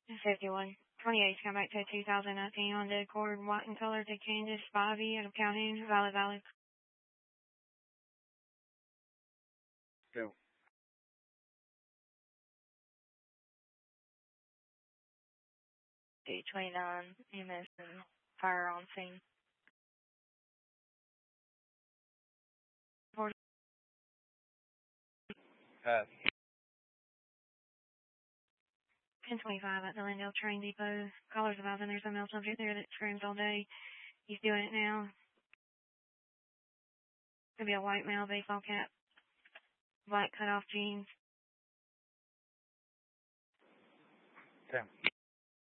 51. 28, come back to 2019 Honda Accord, white in color to Kansas, 5E out of Calhoun, valid. Go. 829, EMS and fire on scene. 40. Pass. 1025 at the Lindale Train Depot. Callers advising there's a male subject there that screams all day. He's doing it now. Could be a white male, baseball cap, black cutoff jeans. Okay.